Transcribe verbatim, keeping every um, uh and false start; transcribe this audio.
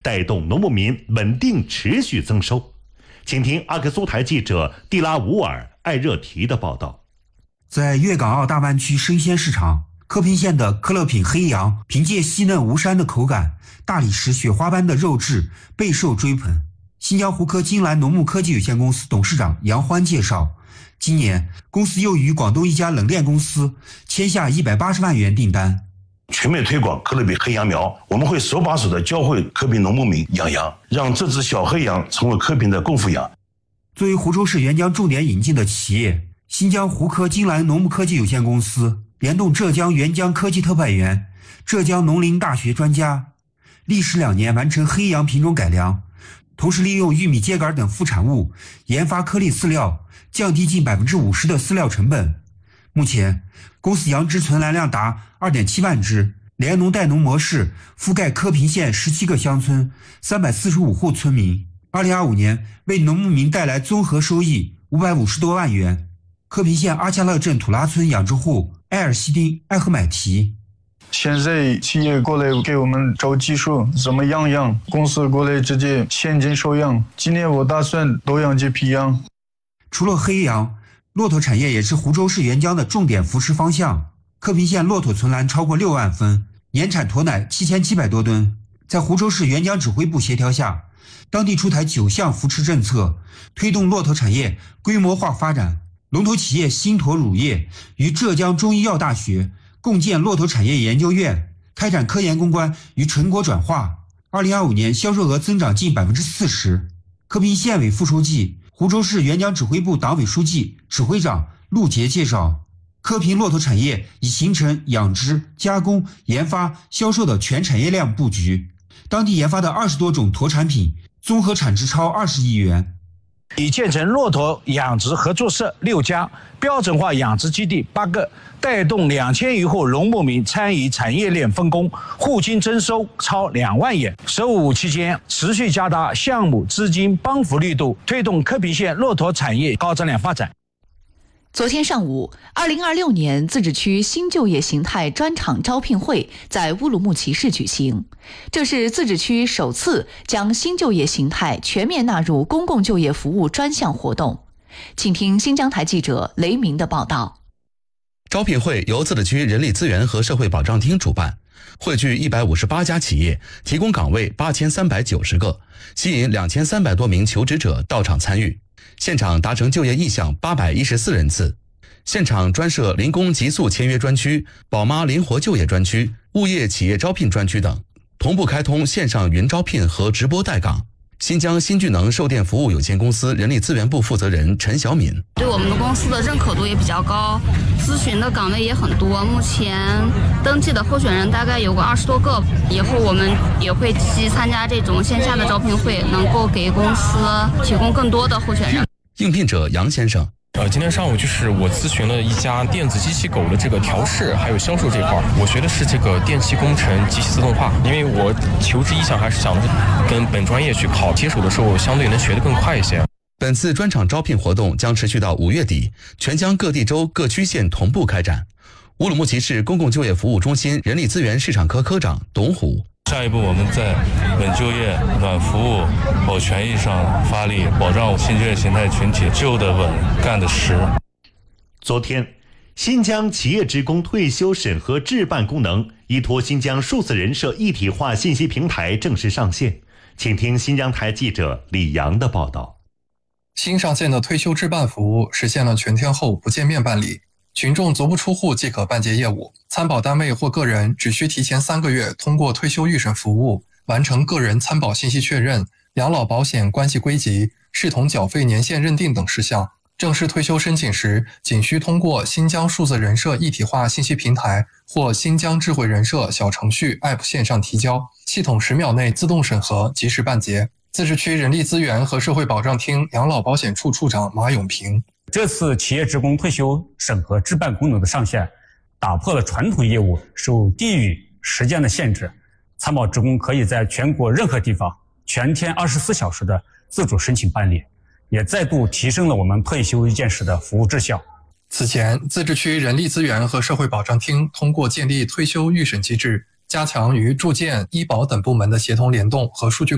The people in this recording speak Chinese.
带动农牧民稳定持续增收。请听阿克苏台记者蒂拉乌尔艾热提的报道。 在粤港澳大湾区生鲜市场，柯平县的科乐品黑羊凭借细嫩无膻的口感、大理石雪花般的肉质备受追捧。新疆湖科金兰农牧科技有限公司董事长杨欢介绍，今年公司又与广东一家冷链公司签下一百八十万元订单。 全面推广科乐品黑羊苗，我们会手把手地教会科品农牧民养羊，让这只小黑羊成为科品的共富羊。 作为湖州市原浆重点引进的企业，新疆湖科金兰农牧科技有限公司联动浙江原浆科技特派员、浙江农林大学专家，历时两年完成黑羊品种改良，同时利用玉米秸秆等副产物研发颗粒饲料，降低近 百分之五十 的饲料成本。目前公司羊只存栏量达 二点七万只，联农带农模式覆盖柯平县十七个乡村三百四十五户村民，二零二五年为农牧民带来综合收益五百五十多万元。柯平县阿恰勒镇土拉村养殖户埃尔西丁艾赫买提， 现在企业过来给我们找技术，怎么养羊，公司过来直接现金收养。今年我打算多养几批羊。 除了黑羊，骆驼产业也是湖州市原浆的重点扶持方向。柯平县骆驼存栏超过六万分，年产驼奶七千七百多吨。在湖州市原浆指挥部协调下，当地出台九项扶持政策，推动骆驼产业规模化发展。龙头企业新驼乳业与浙江中医药大学共建骆驼产业研究院，开展科研攻关与成果转化。二零二五年销售额增长近 百分之四十。 柯平县委副书记、湖州市原浆指挥部党委书记、指挥长陆杰介绍，柯平骆驼产业已形成养殖、加工、研发、销售的全产业链布局，当地研发的二十多种驼产品综合产值超二十亿元。 已建成骆驼养殖合作社六家，标准化养殖基地八个，带动两千余户农牧民参与产业链分工，户均增收超两万元。十五期间，持续加大项目资金帮扶力度，推动柯平县骆驼产业高质量发展。 昨天上午，二零二六年自治区新就业形态专场招聘会在乌鲁木齐市举行，这是自治区首次将新就业形态全面纳入公共就业服务专项活动。请听新疆台记者雷鸣的报道。 招聘会由自治区人力资源和社会保障厅主办，汇聚一百五十八家企业，提供岗位八千三百九十个，吸引两千三百多名求职者到场参与。现场达成就业意向八百一十四人次，现场专设零工急速签约专区、宝妈灵活就业专区、物业企业招聘专区等，同步开通线上云招聘和直播带岗。新疆新聚能售电服务有限公司人力资源部负责人陈小敏： 对我们的公司的认可度也比较高，咨询的岗位也很多，目前登记的候选人大概有个二十多个。以后我们也会积极参加这种线下的招聘会，能够给公司提供更多的候选人。 应聘者杨先生： 呃，今天上午就是我咨询了一家电子机器狗的这个调试还有销售这块，我学的是这个电气工程、机器自动化，因为我求职意向还是想跟本专业去考，接手的时候相对能学得更快一些。 本次专场招聘活动将持续到五月底，全疆各地州各区县同步开展。乌鲁木齐市公共就业服务中心人力资源市场科科长董虎： 下一步我们在稳就业、稳服务、保权益上发力，保障新就业形态群体就的稳、干的实。 昨天，新疆企业职工退休审核置办功能依托新疆数字人社一体化信息平台正式上线。请听新疆台记者李阳的报道。 新上线的退休置办服务实现了全天候不见面办理，群众足不出户即可办结业务，参保单位或个人只需提前三个月通过退休预审服务，完成个人参保信息确认、养老保险关系归集、视同缴费年限认定等事项。正式退休申请时，仅需通过新疆数字人社一体化信息平台或新疆智慧人社小程序 App 线上提交，系统十秒内自动审核，及时办结。自治区人力资源和社会保障厅养老保险处处长马永平： 这次企业职工退休审核置办功能的上线，打破了传统业务受地域时间的限制，参保职工可以在全国任何地方全天二十四小时的自主申请办理，也再度提升了我们退休一件事的服务质效。 此前，自治区人力资源和社会保障厅通过建立退休预审机制，加强与住建、医保等部门的协同联动和数据